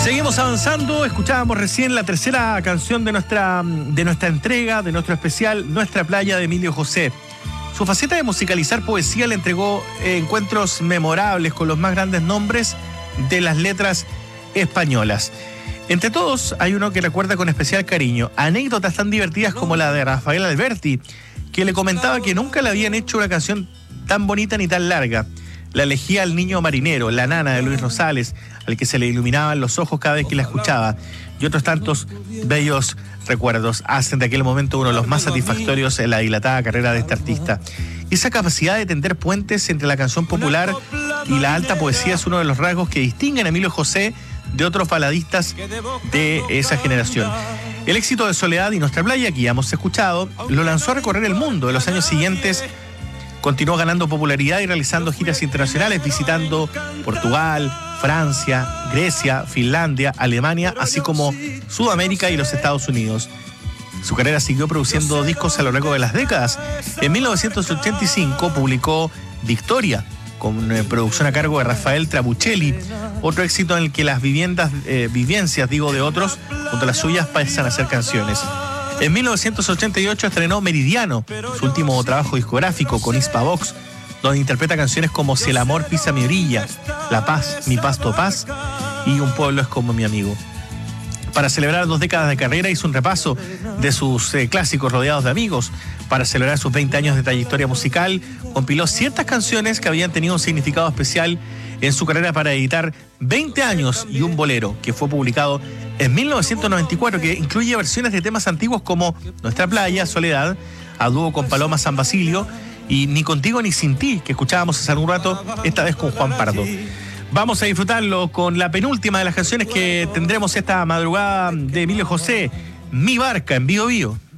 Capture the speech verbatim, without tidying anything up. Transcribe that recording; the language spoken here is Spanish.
Seguimos avanzando, escuchábamos recién la tercera canción de nuestra, de nuestra entrega, de nuestro especial Nuestra Playa de Emilio José. Su faceta de musicalizar poesía le entregó eh, encuentros memorables con los más grandes nombres de las letras españolas. Entre todos hay uno que recuerda con especial cariño, anécdotas tan divertidas como la de Rafael Alberti, que le comentaba que nunca le habían hecho una canción tan bonita ni tan larga. La elegía El Niño Marinero, La Nana de Luis Rosales, al que se le iluminaban los ojos cada vez que la escuchaba, y otros tantos bellos recuerdos hacen de aquel momento uno de los más satisfactorios en la dilatada carrera de este artista. Y esa capacidad de tender puentes entre la canción popular y la alta poesía es uno de los rasgos que distinguen a Emilio José de otros baladistas de esa generación. El éxito de Soledad y Nuestra Playa, que ya hemos escuchado, lo lanzó a recorrer el mundo. En los años siguientes continuó ganando popularidad y realizando giras internacionales, visitando Portugal, Francia, Grecia, Finlandia, Alemania, así como Sudamérica y los Estados Unidos. Su carrera siguió produciendo discos a lo largo de las décadas. En mil novecientos ochenta y cinco publicó Victoria, con eh, producción a cargo de Rafael Trabuccelli, otro éxito en el que las viviendas, eh, vivencias, digo, de otros, junto a las suyas, pasan a ser canciones. En mil novecientos ochenta y ocho estrenó Meridiano, su último trabajo discográfico con Hispavox, donde interpreta canciones como Si el amor pisa mi orilla, La paz, mi pasto paz y Un pueblo es como mi amigo. Para celebrar dos décadas de carrera hizo un repaso de sus eh, clásicos rodeados de amigos. Para celebrar sus veinte años de trayectoria musical, compiló ciertas canciones que habían tenido un significado especial en su carrera para editar veinte años y un bolero, que fue publicado en mil novecientos noventa y cuatro, que incluye versiones de temas antiguos como Nuestra Playa, Soledad, a dúo con Paloma San Basilio, y Ni contigo ni sin ti, que escuchábamos hace algún rato, esta vez con Juan Pardo. Vamos a disfrutarlo con la penúltima de las canciones que tendremos esta madrugada de Emilio José, Mi Barca, en Bío Bío.